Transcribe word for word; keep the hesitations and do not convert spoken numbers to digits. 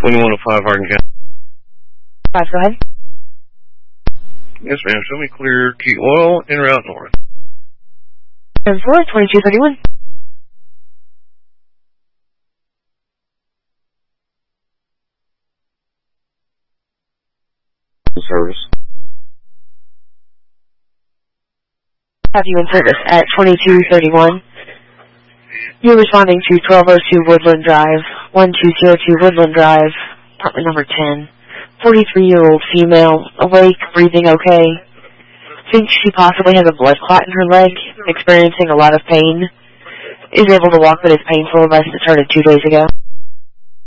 twenty-one oh five Hardin County. Five, go ahead. Yes, ma'am. Show me clear key oil en route north. And four, twenty-two thirty-one. Service. Have you in service at twenty-two thirty-one. You're responding to twelve oh two Woodland Drive, one two zero two Woodland Drive, apartment number ten. forty-three-year-old female, awake, breathing okay. Thinks she possibly has a blood clot in her leg, experiencing a lot of pain. Is able to walk but is painful, as it started two days ago.